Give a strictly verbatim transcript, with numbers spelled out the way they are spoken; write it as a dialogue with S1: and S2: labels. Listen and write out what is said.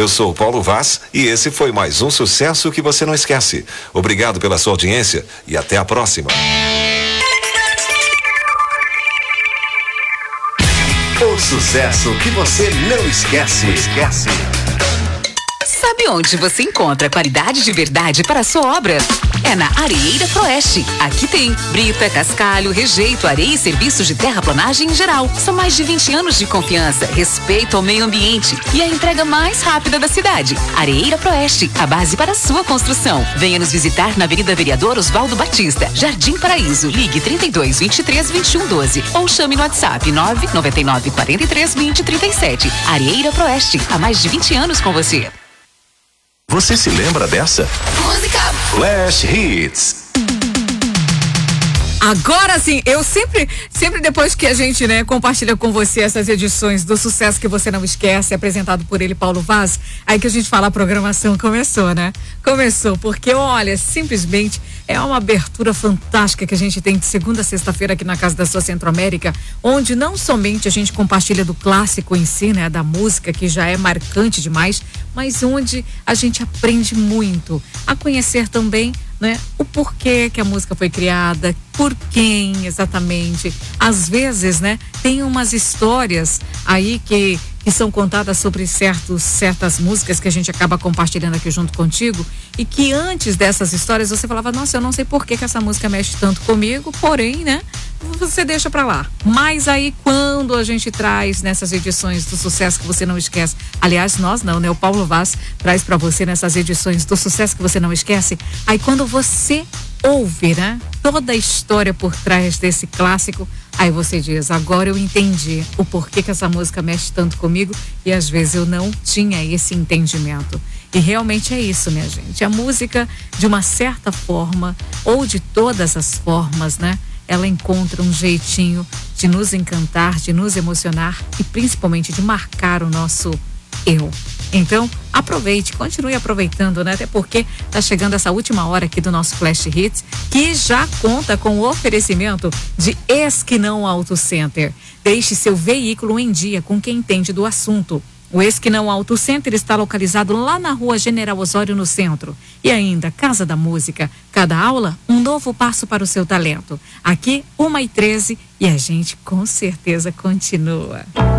S1: Eu sou o Paulo Vaz e esse foi mais um sucesso que você não esquece. Obrigado pela sua audiência e até a próxima.
S2: O sucesso que você não esquece. Esquece.
S3: Sabe onde você encontra qualidade de verdade para a sua obra? É na Areeira Proeste. Aqui tem brita, cascalho, rejeito, areia e serviços de terraplanagem em geral. São mais de vinte anos de confiança, respeito ao meio ambiente e a entrega mais rápida da cidade. Areeira Proeste, a base para a sua construção. Venha nos visitar na Avenida Vereador Oswaldo Batista, Jardim Paraíso. Ligue trinta e dois, vinte e três, vinte e um, doze ou chame no WhatsApp nove nove nove, quatro três, vinte, trinta e sete. Areeira Proeste, há mais de vinte anos com você.
S2: Você se lembra dessa?
S3: Música
S2: Flash Hits.
S4: Agora sim, eu sempre, sempre depois que a gente, né, compartilha com você essas edições do Sucesso que Você Não Esquece, apresentado por ele, Paulo Vaz, aí que a gente fala, a programação começou, né? Começou, porque olha, simplesmente é uma abertura fantástica que a gente tem de segunda a sexta-feira aqui na Casa da Sua Centro-América, onde não somente a gente compartilha do clássico em si, né, da música, que já é marcante demais, mas onde a gente aprende muito a conhecer também, né, o porquê que a música foi criada, por quem exatamente. Às vezes, né, tem umas histórias aí que, que são contadas sobre certos, certas músicas que a gente acaba compartilhando aqui junto contigo, e que antes dessas histórias você falava, nossa, eu não sei por que que essa música mexe tanto comigo, porém, né, você deixa pra lá. Mas aí quando a gente traz nessas edições do Sucesso que Você Não Esquece, aliás, nós não, né, o Paulo Vaz traz pra você nessas edições do Sucesso que Você Não Esquece, aí quando você ouve, né, toda a história por trás desse clássico, aí você diz, agora eu entendi o porquê que essa música mexe tanto comigo, e às vezes eu não tinha esse entendimento. E realmente é isso, minha gente. A música, de uma certa forma, ou de todas as formas, né, ela encontra um jeitinho de nos encantar, de nos emocionar e principalmente de marcar o nosso eu. Então, aproveite, continue aproveitando, né? Até porque tá chegando essa última hora aqui do nosso Flash Hits, que já conta com o oferecimento de Esquinão Auto Center. Deixe seu veículo em dia com quem entende do assunto. O Esquinão Auto Center está localizado lá na Rua General Osório, no centro. E ainda, Casa da Música. Cada aula, um novo passo para o seu talento. Aqui, uma e treze, e a gente com certeza continua.